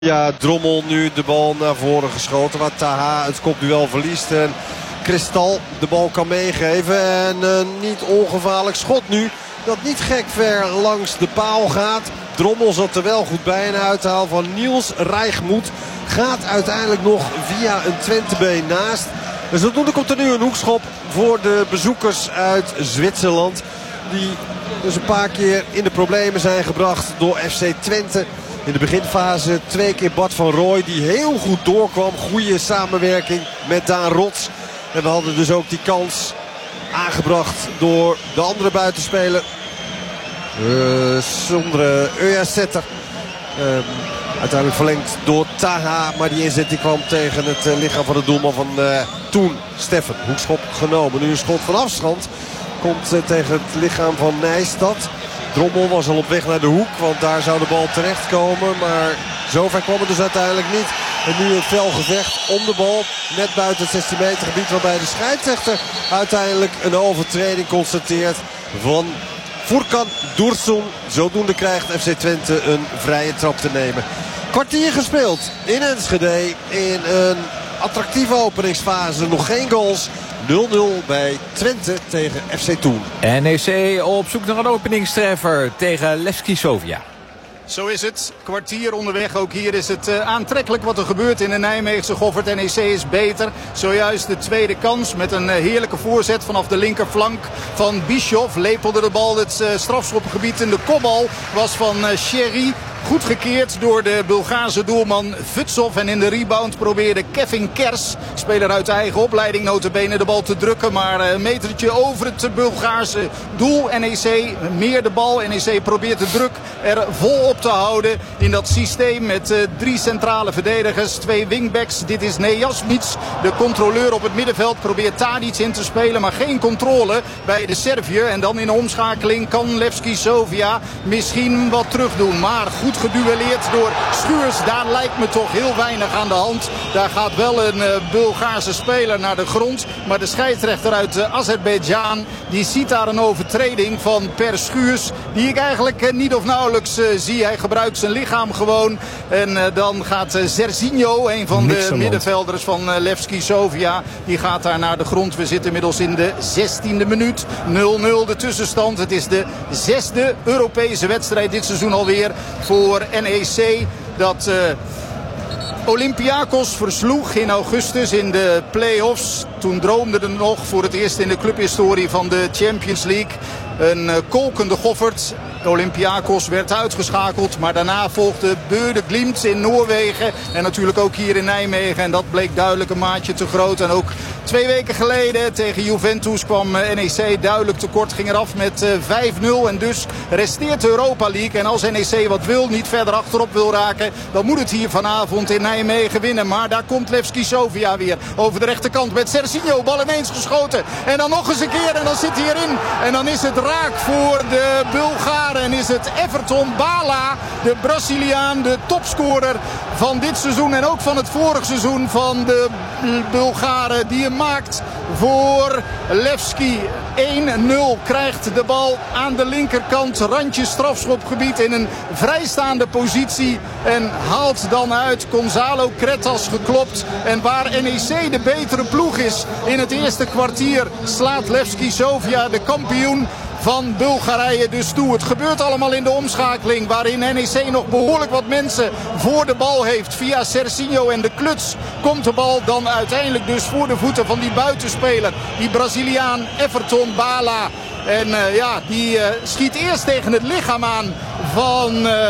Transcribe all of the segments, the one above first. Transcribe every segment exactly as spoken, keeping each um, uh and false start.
Ja, Drommel nu de bal naar voren geschoten. Waar Taha het kopduel verliest. En Kristal de bal kan meegeven. En een niet ongevaarlijk schot nu. Dat niet gek ver langs de paal gaat. Drommel zat er wel goed bij. Een uithaal van Niels Rijgmoed gaat uiteindelijk nog via een Twente-been naast. En zodoende komt er nu een hoekschop voor de bezoekers uit Zwitserland. Die dus een paar keer in de problemen zijn gebracht door F C Twente. In de beginfase twee keer Bart van Rooij die heel goed doorkwam. Goede samenwerking met Daan Rots. En we hadden dus ook die kans aangebracht door de andere buitenspeler. Uh, zonder Eujassetter. Uh, uiteindelijk verlengd door Taha. Maar die inzet die kwam tegen het uh, lichaam van de doelman van uh, toen. Steffen. Hoekschop genomen. Nu een schot van afstand. Komt uh, tegen het lichaam van Nijstad. Drommel was al op weg naar de hoek, want daar zou de bal terechtkomen. Maar zover kwam het dus uiteindelijk niet. En nu een fel gevecht om de bal. Net buiten het zestien meter gebied, waarbij de scheidsrechter uiteindelijk een overtreding constateert van Furkan Dursun. Zodoende krijgt F C Twente een vrije trap te nemen. Kwartier gespeeld in Enschede in een attractieve openingsfase. Nog geen goals. nul nul bij Twente tegen F C Thun. N E C op zoek naar een openingstreffer tegen Levski Sofia. Zo is het. Kwartier onderweg. Ook hier is het uh, aantrekkelijk wat er gebeurt in de Nijmeegse Goffert. N E C is beter. Zojuist de tweede kans met een uh, heerlijke voorzet vanaf de linkerflank van Bischoff. Lepelde de bal het uh, strafschopgebied in. De kopbal was van uh, Sherry. Goed gekeerd door de Bulgaarse doelman Vutsov. En in de rebound probeerde Kevin Kers, speler uit eigen opleiding, nota bene de bal te drukken. Maar een metertje over het Bulgaarse doel. N E C meer de bal. N E C probeert de druk er vol op te houden in dat systeem met uh, drie centrale verdedigers, twee wingbacks. Dit is Nejasmic, de controleur op het middenveld. Probeert Tadic in te spelen, maar geen controle bij de Serviër. En dan in de omschakeling kan Levski Sofia misschien wat terugdoen. Maar goed geduelleerd door Schuurs. Daar lijkt me toch heel weinig aan de hand. Daar gaat wel een uh, Bulgaarse speler naar de grond. Maar de scheidsrechter uit uh, Azerbeidzjan die ziet daar een overtreding van Per Schuurs. Die ik eigenlijk uh, niet of nauwelijks uh, zie. Hij gebruikt zijn lichaam gewoon. En uh, dan gaat uh, Zerzinho, een van Niks de middenvelders van uh, Levski Sofia. Die gaat daar naar de grond. We zitten inmiddels in de zestiende minuut. nul nul de tussenstand. Het is de zesde Europese wedstrijd dit seizoen alweer voor Voor N E C dat uh, Olympiakos versloeg in augustus in de play-offs. Toen droomde er nog voor het eerst in de clubhistorie van de Champions League. Een uh, kolkende Goffert. Olympiakos werd uitgeschakeld. Maar daarna volgde Bøde Glimt in Noorwegen. En natuurlijk ook hier in Nijmegen. En dat bleek duidelijk een maatje te groot. En ook twee weken geleden tegen Juventus kwam N E C duidelijk tekort. Ging eraf met uh, vijf nul. En dus resteert de Europa League. En als N E C wat wil, niet verder achterop wil raken, dan moet het hier vanavond in Nijmegen winnen. Maar daar komt Levski Sofia weer over de rechterkant met Serginho. Bal ineens geschoten. En dan nog eens een keer. En dan zit hij erin. En dan is het raak voor de Bulgaren. En is het Everton Bala, de Braziliaan, de topscorer van dit seizoen. En ook van het vorige seizoen van de Bulgaren. Die hem maakt voor Levski. één nul krijgt de bal aan de linkerkant. Randje strafschopgebied in een vrijstaande positie. En haalt dan uit. Gonzalo Cretas geklopt. En waar N E C de betere ploeg is in het eerste kwartier, slaat Levski Sofia, de kampioen van Bulgarije, dus toe. Het gebeurt allemaal in de omschakeling, waarin N E C nog behoorlijk wat mensen voor de bal heeft. Via Serginho en de kluts komt de bal dan uiteindelijk dus voor de voeten van die buitenspeler. Die Braziliaan Everton Bala. En uh, ja, die uh, schiet eerst tegen het lichaam aan van Uh,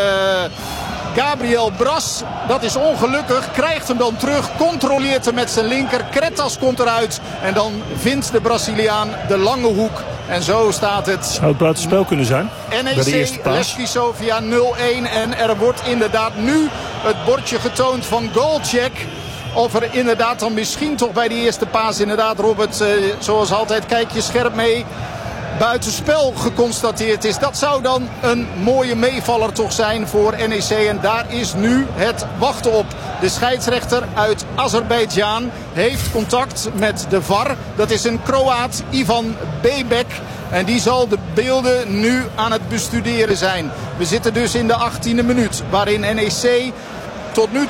Gabriel Bras, dat is ongelukkig, krijgt hem dan terug, controleert hem met zijn linker. Cretas komt eruit en dan vindt de Braziliaan de lange hoek. En zo staat het. Zou het buitenspel kunnen zijn? N E C, Levski Sofia nul één. En er wordt inderdaad nu het bordje getoond van goalcheck. Of er inderdaad dan misschien toch bij die eerste paas inderdaad, Robert, uh, zoals altijd kijk je scherp mee, buitenspel geconstateerd is. Dat zou dan een mooie meevaller toch zijn voor N E C. En daar is nu het wachten op. De scheidsrechter uit Azerbeidzjan heeft contact met de V A R. Dat is een Kroaat, Ivan Bebek. En die zal de beelden nu aan het bestuderen zijn. We zitten dus in de achttiende minuut, waarin N E C tot nu